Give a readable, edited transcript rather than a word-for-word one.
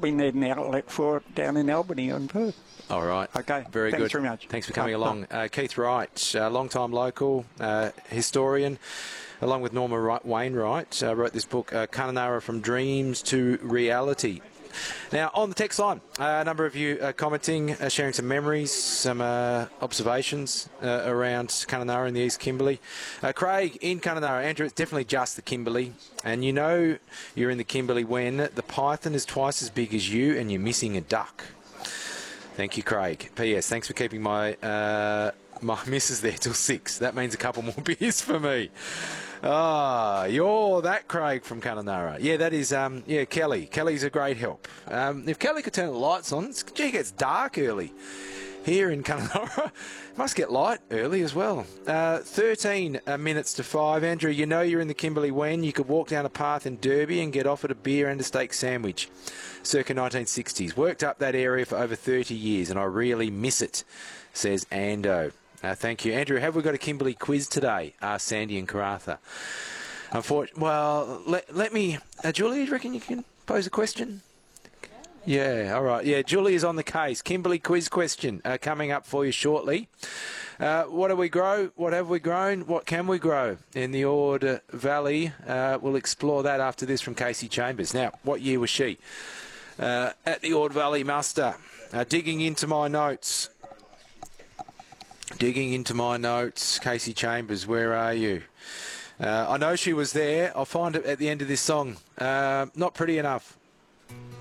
we need an outlet for it down in Albany and Perth. All right. Okay. Very good. Thanks very much. Thanks for coming along. Keith Wright, long-time local historian, along with Norma Wainwright, wrote this book, Kununurra From Dreams to Reality. Now, on the text line, a number of you commenting, sharing some memories, some observations around Kununurra in the East Kimberley. Craig, in Kununurra, Andrew, it's definitely just the Kimberley. And you know you're in the Kimberley when the python is twice as big as you and you're missing a duck. Thank you, Craig. P.S. Thanks for keeping my missus there till 6. That means a couple more beers for me. Ah, you're that Craig from Kununurra. Yeah, that is, Kelly. Kelly's a great help. If Kelly could turn the lights on, it gets dark early. Here in Kununurra, must get light early as well. 13 minutes to 5. Andrew, you know you're in the Kimberley when you could walk down a path in Derby and get offered a beer and a steak sandwich. Circa 1960s. Worked up that area for over 30 years and I really miss it, says Ando. Thank you. Andrew, have we got a Kimberley quiz today? Asked Sandy and Karratha. Well, let me... Julie, do you reckon you can pose a question? Yeah, all right. Yeah, Julie is on the case. Kimberley quiz question coming up for you shortly. What do we grow? What have we grown? What can we grow in the Ord Valley? We'll explore that after this from Casey Chambers. Now, what year was she? At the Ord Valley Muster. Digging into my notes. Casey Chambers, where are you? I know she was there. I'll find it at the end of this song. Not pretty enough.